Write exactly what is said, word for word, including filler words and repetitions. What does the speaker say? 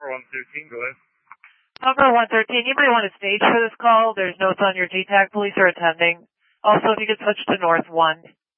For one thirteen, go ahead. Number one thirteen, you might want to stage for this call. There's notes on your G TAC. Police are attending. Also, if you could switch to North one.